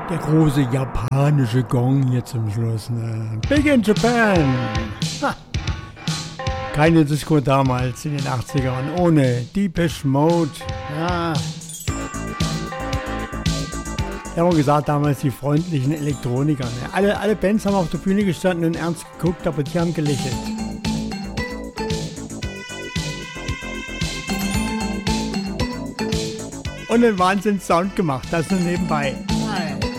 Der große japanische Gong hier zum Schluss. Ne? Big in Japan. Ha. Keine Disco damals in den 80ern ohne Depeche Mode. Ja. Ich habe gesagt, damals die freundlichen Elektroniker. Ne? Alle Bands haben auf der Bühne gestanden und ernst geguckt, aber die haben gelächelt. Und einen Wahnsinns-Sound gemacht, das nur nebenbei. Nein.